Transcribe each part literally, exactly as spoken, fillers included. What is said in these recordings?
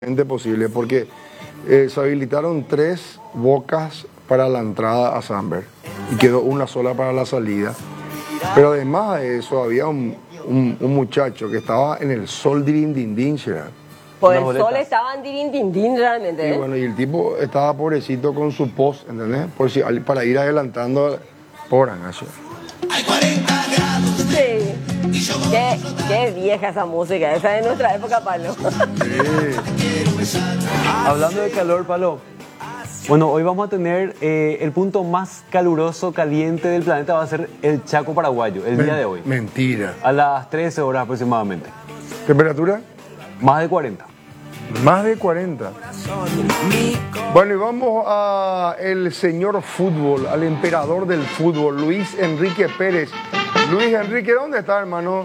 posible, porque eh, se habilitaron tres bocas para la entrada a Samber y quedó una sola para la salida. Pero además de eso, había un, un, un muchacho que estaba en el sol dirindindín, ¿será? Pues el sol estaba en dirindindín realmente. Y ¿eh? bueno, y el tipo estaba pobrecito con su post, ¿entendés? Por si, para ir adelantando por Anacho. Sí. Qué, qué vieja esa música, esa es de nuestra época, Pablo. Sí. Hablando de calor, Pablo, bueno, hoy vamos a tener eh, el punto más caluroso, caliente del planeta, va a ser el Chaco paraguayo, el Men- día de hoy. Mentira. A las trece horas aproximadamente. ¿Temperatura? Más de cuarenta. Más de cuarenta. Bueno, y vamos a el señor fútbol, al emperador del fútbol, Luis Enrique Pérez. Luis Enrique, ¿dónde está, hermano?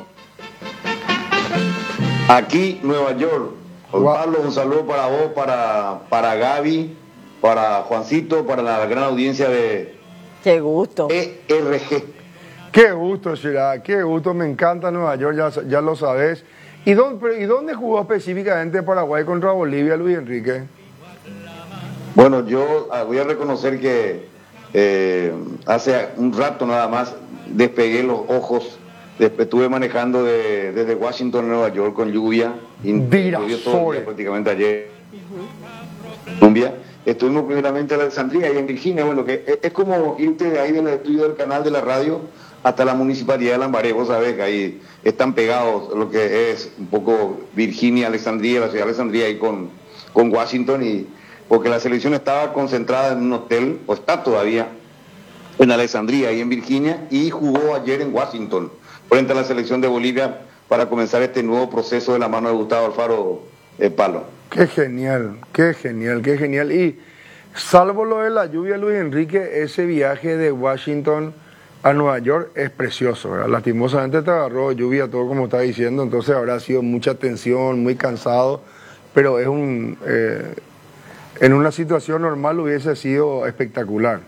Aquí, Nueva York. Juan Guau. Pablo, un saludo para vos, para, para Gaby, para Juancito, para la gran audiencia de Qué gusto. E R G. Qué gusto, Shira, qué gusto, me encanta Nueva York, ya, ya lo sabes. ¿Y dónde, pero, ¿Y dónde jugó específicamente Paraguay contra Bolivia, Luis Enrique? Bueno, yo ah, voy a reconocer que eh, hace un rato nada más despegué los ojos. Después estuve manejando de- desde Washington a Nueva York con lluvia. Y Mira, llovió todo el sobre. día prácticamente ayer. Colombia. Estuvimos primeramente en Alexandria y en Virginia. Bueno, que es, es como irte de ahí del estudio del canal de la radio hasta la municipalidad de Lambaré. Vos sabés que ahí están pegados lo que es un poco Virginia, Alexandria, la ciudad de Alexandria ahí con, con Washington. Y porque la selección estaba concentrada en un hotel, o está todavía, en Alexandria y en Virginia, y jugó ayer en Washington frente a la selección de Bolivia para comenzar este nuevo proceso de la mano de Gustavo Alfaro eh, Palo. Qué genial, qué genial, qué genial. Y salvo lo de la lluvia, Luis Enrique, ese viaje de Washington a Nueva York es precioso, ¿verdad? Lastimosamente te agarró lluvia, todo como está diciendo, entonces habrá sido mucha tensión, muy cansado, pero es un... eh, en una situación normal hubiese sido espectacular.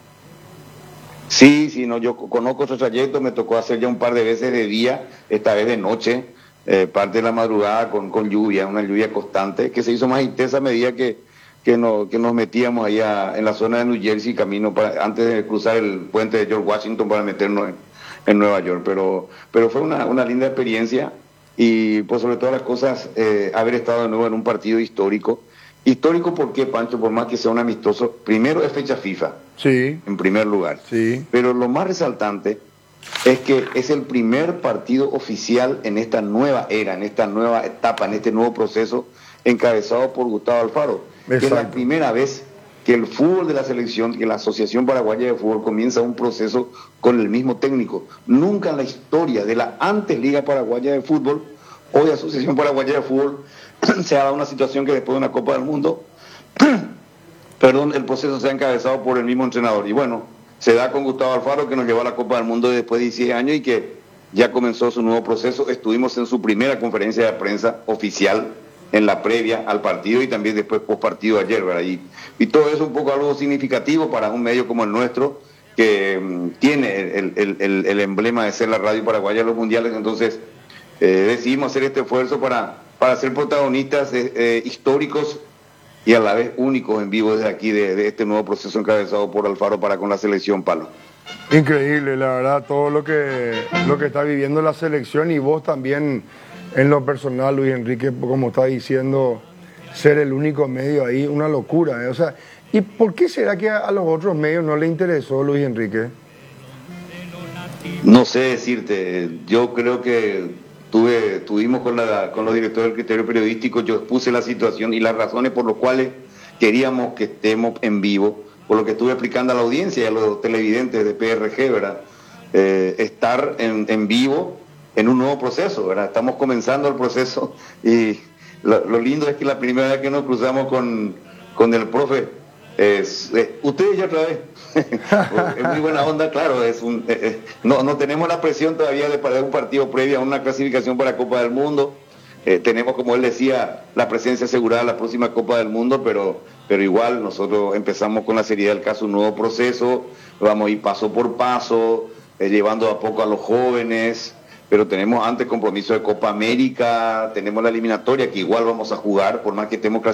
Sí, sí, no, yo conozco esos trayectos, me tocó hacer ya un par de veces de día, esta vez de noche, eh, parte de la madrugada con, con lluvia, una lluvia constante, que se hizo más intensa a medida que, que, no, que nos metíamos allá en la zona de New Jersey, camino para, antes de cruzar el puente de George Washington para meternos en, en Nueva York. Pero, pero fue una, una linda experiencia y, pues, sobre todas las cosas, eh, haber estado de nuevo en un partido histórico. Histórico, ¿por qué, Pancho? Por más que sea un amistoso, primero es fecha FIFA. Sí, En primer lugar. sí. Pero lo más resaltante es que es el primer partido oficial en esta nueva era, en esta nueva etapa, en este nuevo proceso encabezado por Gustavo Alfaro. Que es la Exacto. primera vez que el fútbol de la selección, que la Asociación Paraguaya de Fútbol comienza un proceso con el mismo técnico. Nunca en la historia de la antes Liga Paraguaya de Fútbol, hoy Asociación Paraguaya de Fútbol, se ha dado una situación que después de una Copa del Mundo, perdón, el proceso se ha encabezado por el mismo entrenador. Y bueno, se da con Gustavo Alfaro, que nos llevó a la Copa del Mundo después de dieciséis años y que ya comenzó su nuevo proceso. Estuvimos en su primera conferencia de prensa oficial en la previa al partido y también después post partido ayer, ¿verdad? Y, y todo eso un poco algo significativo para un medio como el nuestro, que mm, tiene el, el, el, el emblema de ser la radio paraguaya de los mundiales. Entonces eh, decidimos hacer este esfuerzo para, para ser protagonistas eh, eh, históricos y a la vez únicos en vivo desde aquí de, de este nuevo proceso encabezado por Alfaro para con la selección, Palo. Increíble, la verdad, todo lo que, lo que está viviendo la selección y vos también en lo personal, Luis Enrique, como está diciendo, ser el único medio ahí, una locura, ¿eh? O sea, ¿y por qué será que a, a los otros medios no le interesó, Luis Enrique? No sé decirte, yo creo que tuve, tuvimos con, la, con los directores del criterio periodístico, yo expuse la situación y las razones por las cuales queríamos que estemos en vivo, por lo que estuve explicando a la audiencia y a los televidentes de P R G, ¿verdad? Eh, estar en, en vivo en un nuevo proceso, ¿verdad? Estamos comenzando el proceso y lo, lo lindo es que la primera vez que nos cruzamos con, con el profe, es, eh, ustedes ya otra vez, es muy buena onda, claro, es un, eh, eh, no, no tenemos la presión todavía de parar un partido previo a una clasificación para Copa del Mundo. Eh, tenemos, como él decía, la presencia asegurada en la próxima Copa del Mundo, pero, pero igual nosotros empezamos con la seriedad del caso, un nuevo proceso, vamos a ir paso por paso, eh, llevando a poco a los jóvenes, pero tenemos antes compromiso de Copa América, tenemos la eliminatoria que igual vamos a jugar, por más que estemos clasificados